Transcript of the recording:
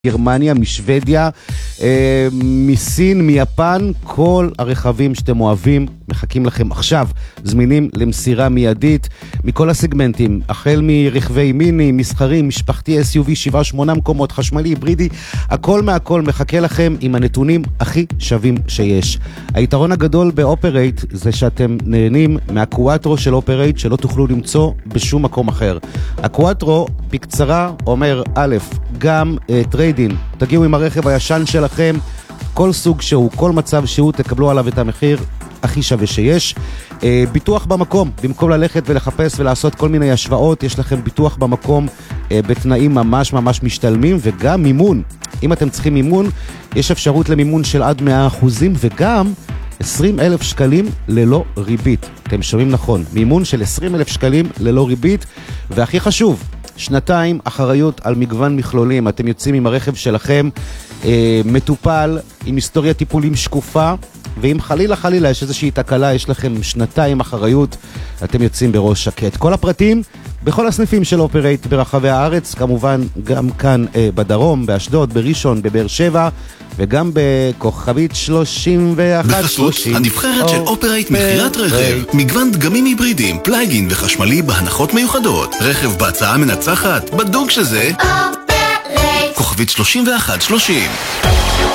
גרמניה, משוודיה, מסין, מיפן, כל הרכבים שאתם אוהבים מחכים לכם עכשיו, זמינים למסירה מיידית מכל הסגמנטים, החל מרכבי מיני, מסחרי, משפחתי, SUV, 7-8 מקומות, חשמלי, היברידי, הכל מהכל מחכה לכם עם הנתונים הכי שווים שיש. היתרון הגדול באופרייט זה שאתם נהנים מהקואטרו של אופרייט שלא תוכלו למצוא בשום מקום אחר. הקואטרו בקצרה אומר א', גם טריידין, תגיעו עם הרכב הישן שלכם, כל סוג שהוא, כל מצב שהוא, תקבלו עליו את המחיר הכי שווה שיש. ביטוח במקום, במקום ללכת ולחפש ולעשות כל מיני השוואות, יש לכם ביטוח במקום בתנאים ממש ממש משתלמים, וגם מימון. אם אתם צריכים מימון, יש אפשרות למימון של עד 100% וגם 20,000 שקלים ללא ריבית. אתם שומעים נכון, מימון של 20,000 שקלים ללא ריבית, והכי חשוב, שנתיים אחריות על מגוון מכלולים. אתם יוצאים עם הרכב שלכם מטופל, עם היסטוריה טיפולים שקופה, ואם חלילה יש איזושהי תקלה, יש לכם שנתיים אחריות, אתם יוצאים בראש שקט. כל הפרטים בכל הסניפים של אופרייט ברחבי הארץ, כמובן גם כאן בדרום, באשדוד, בראשון, בבאר שבע, וגם בכוכבית 3130. בחסות הנבחרת של אופרייט מכירת רכב, מגוון דגמים היברידיים, פלייגין וחשמלי בהנחות מיוחדות. רכב בהצעה מנצחת, בדוק שזה אופרייט. כוכבית 3130.